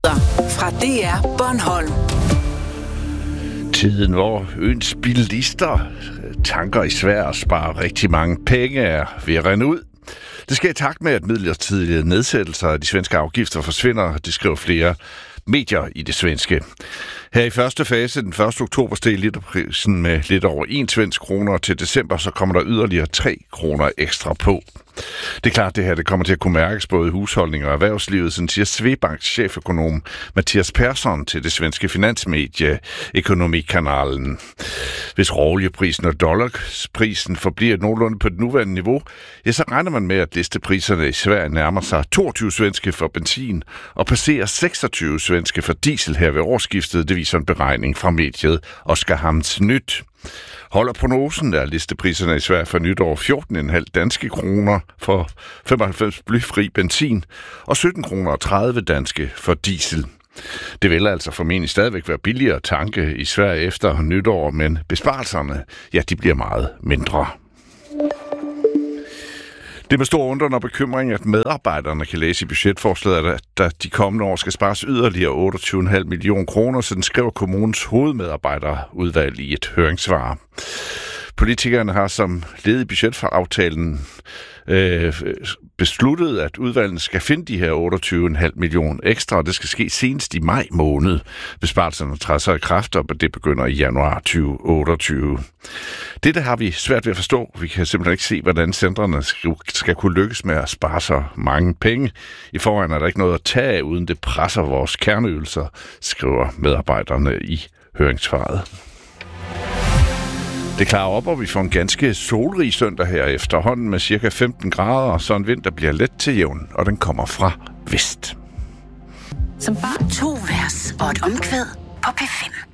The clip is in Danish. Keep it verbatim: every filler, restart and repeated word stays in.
Nyheder fra D R Bornholm. Tiden, hvor øens bilister tanker i Sverige og sparer rigtig mange penge, er ved at rende ud. Det sker i takt med, at midlertidige nedsættelser af de svenske afgifter forsvinder, det skriver flere medier i det svenske. Her i første fase, den første oktober, steg literprisen med lidt over en svensk kroner, og til december så kommer der yderligere tre kroner ekstra på. Det er klart, det her det kommer til at kunne mærkes både i husholdninger og erhvervslivet, sådan siger Swedbanks cheføkonom Mattias Persson til det svenske finansmedie Ekonomikanalen. Hvis råolieprisen og dollarprisen forbliver nogenlunde på det nuværende niveau, ja, så regner man med, at listepriserne i Sverige nærmer sig toogtyve svenske for benzin og passerer seksogtyve svenske for diesel her ved årsskiftet. Det viser en beregning fra mediet Oskarshamns Nyt. Holder prognosen, er listepriserne i Sverige for nytår fjorten komma fem danske kroner for femoghalvfems blyfri benzin og sytten kroner og tredive danske for diesel. Det vil altså formentlig stadigvæk være billigere at tanke i Sverige efter nytår, men besparelserne, ja, de bliver meget mindre. Det er med stor undren og bekymring, at medarbejderne kan læse i budgetforslaget, at der de kommende år skal spares yderligere otteogtyve komma fem millioner kroner, så den skriver kommunens hovedmedarbejderudvalg i et høringssvar. Politikerne har som led i budgetaftalen øh, besluttet, at udvalgene skal finde de her otteogtyve komma fem millioner ekstra, og det skal ske senest i maj måned. Besparelserne træder så i kraft, og det begynder i januar tyve otteogtyve. Dette har vi svært ved at forstå. Vi kan simpelthen ikke se, hvordan centrene skal kunne lykkes med at spare så mange penge. I forvejen er der ikke noget at tage af, uden det presser vores kerneydelser, skriver medarbejderne i høringssvaret. Det klarer op, og vi får en ganske solrig søndag her efterhånden med cirka femten grader, og så en vind, der bliver let til jævn, og den kommer fra vest. Som barn to vers og et omkvæd på P fem.